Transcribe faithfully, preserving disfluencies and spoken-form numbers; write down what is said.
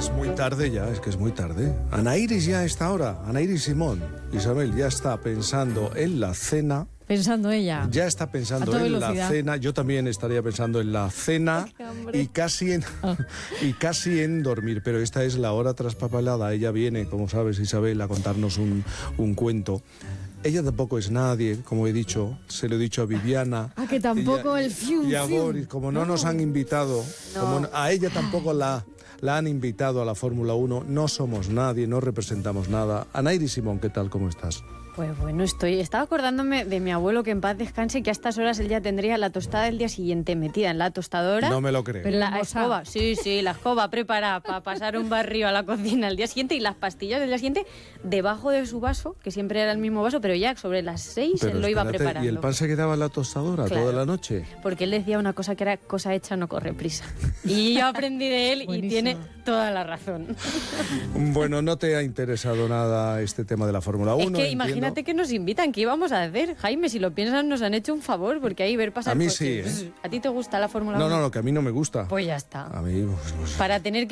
Es muy tarde ya, es que es muy tarde. Ana Iris ya a esta hora, Ana Iris Simón. Isabel ya está pensando en la cena. Pensando ella. Ya está pensando en velocidad. la cena. Yo también estaría pensando en la cena y casi en Ah. y casi en dormir. Pero esta es la hora traspapelada. Ella viene, como sabes, Isabel, a contarnos un, un cuento. Ella tampoco es nadie, como he dicho, se lo he dicho a Viviana. Ah, que tampoco y a, el fium, y a fium. Boris, como no, No. nos han invitado, No. como a ella tampoco la, la han invitado a la Fórmula uno, no somos nadie, no representamos nada. Ana Iris Simón, ¿qué tal? ¿Cómo estás? Pues bueno, estoy estaba acordándome de mi abuelo, que en paz descanse, que a estas horas él ya tendría la tostada del día siguiente metida en la tostadora. No me lo creo. Pero la escoba, sí, sí, la escoba preparada para pasar un barrio a la cocina el día siguiente, y las pastillas del día siguiente debajo de su vaso, que siempre era el mismo vaso, pero ya sobre las seis Pero él lo iba espérate, preparando. ¿y el pan se quedaba en la tostadora Claro. toda la noche? Porque él decía una cosa que era: cosa hecha no corre prisa. Y yo aprendí de él y Buenísimo. tiene toda la razón. Bueno, no te ha interesado nada este tema de la Fórmula uno. Es que entiendo. imagínate que nos invitan, ¿qué íbamos a hacer? Jaime, si lo piensas, nos han hecho un favor, porque ahí ver pasar A mí coches. sí, ¿eh? ¿A ti te gusta la Fórmula No, uno? no, no, que a mí no me gusta. Pues ya está. A mí, pues, pues, Para tener que